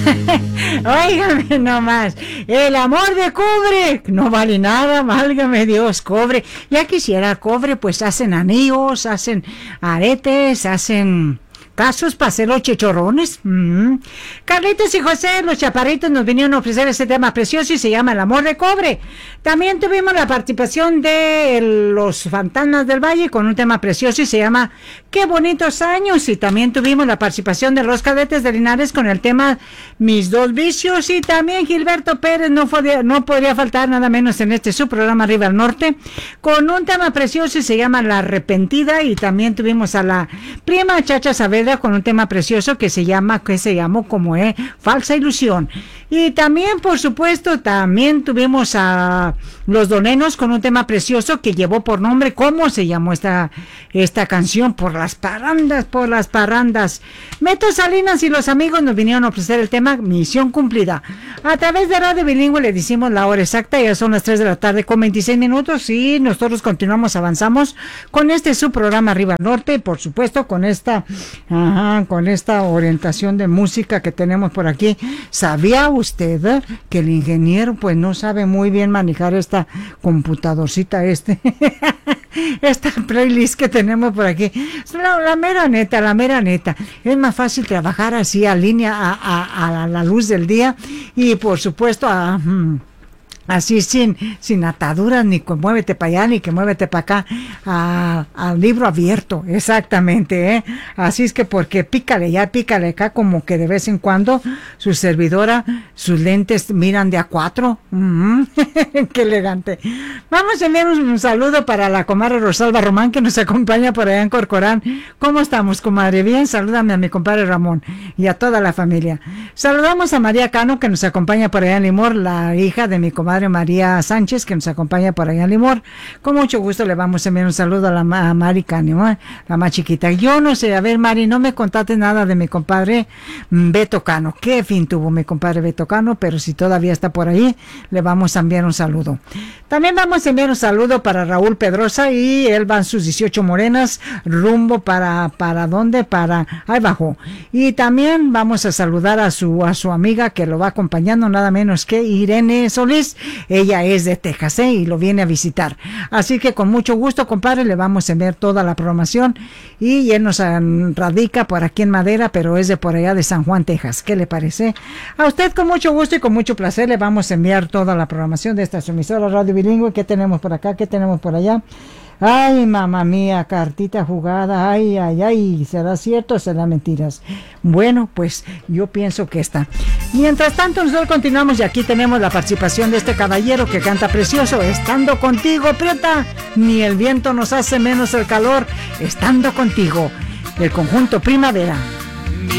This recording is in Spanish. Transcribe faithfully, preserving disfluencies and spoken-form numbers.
Óigame nomás, el amor de cobre no vale nada, válgame Dios, cobre. Ya quisiera cobre, pues hacen anillos, hacen aretes, hacen casos para hacer los chichorrones. Mm. Carlitos y José, los chaparritos, nos vinieron a ofrecer ese tema precioso y se llama El amor de cobre. También tuvimos la participación de los Fantasmas del Valle con un tema precioso y se llama Qué bonitos años. Y también tuvimos la participación de los Cadetes de Linares con el tema Mis dos vicios. Y también Gilberto Pérez no podía, no podría faltar nada menos en este su programa Arriba al Norte con un tema precioso y se llama La Arrepentida. Y también tuvimos a la prima Chacha Saavedra con un tema precioso que se llama, que se llamó como es, Falsa Ilusión. Y también, por supuesto, también tuvimos a los Donenos con un tema precioso que llevó por nombre, ¿cómo se llamó esta, esta canción? Por las parrandas, por las parrandas. Meto Salinas y los amigos nos vinieron a ofrecer el tema Misión Cumplida. A través de Radio Bilingüe le decimos la hora exacta, ya son las tres de la tarde con veintiséis minutos y nosotros continuamos, avanzamos con este su programa Arriba al Norte, por supuesto, con esta... Ajá, con esta orientación de música que tenemos por aquí. ¿Sabía usted eh, que el ingeniero pues no sabe muy bien manejar esta computadorcita este? Esta playlist que tenemos por aquí. La, la mera neta, la mera neta. Es más fácil trabajar así a línea, a, a, a la luz del día y por supuesto a... Hmm, así sin sin ataduras, ni que muévete para allá, ni que muévete para acá, al libro abierto, exactamente, ¿eh? Así es que porque pícale ya, pícale acá, como que de vez en cuando su servidora, sus lentes miran de a cuatro, uh-huh. Qué elegante. Vamos a enviar un, un saludo para la comadre Rosalba Román, que nos acompaña por allá en Corcorán. ¿Cómo estamos, comadre? Bien, salúdame a mi compadre Ramón y a toda la familia. Saludamos a María Cano, que nos acompaña por allá en Limor, la hija de mi comadre María Sánchez, que nos acompaña por allá en Limor. Con mucho gusto le vamos a enviar un saludo a la a Mari Cano, ¿eh? La más chiquita. Yo no sé, a ver, Mari, no me contaste nada de mi compadre Beto Cano. Qué fin tuvo mi compadre Beto Cano, pero si todavía está por ahí, le vamos a enviar un saludo. También vamos a enviar un saludo para Raúl Pedrosa y él va en sus dieciocho morenas, rumbo para, ¿para dónde? Para, ahí abajo. Y también vamos a saludar a su, a su amiga que lo va acompañando, nada menos que Irene Solís. Ella es de Texas, ¿eh? Y lo viene a visitar. Así que con mucho gusto, compadre, le vamos a enviar toda la programación. Y él nos radica por aquí en Madera, pero es de por allá de San Juan, Texas. ¿Qué le parece? A usted con mucho gusto y con mucho placer le vamos a enviar toda la programación de esta emisora Radio Bilingüe. ¿Qué tenemos por acá? ¿Qué tenemos por allá? Ay, mamá mía, cartita jugada, ay, ay, ay, ¿será cierto o será mentiras? Bueno, pues yo pienso que está. Mientras tanto, nosotros continuamos y aquí tenemos la participación de este caballero que canta precioso, Estando Contigo, Prieta, ni el viento nos hace menos el calor, estando contigo, el conjunto Primavera.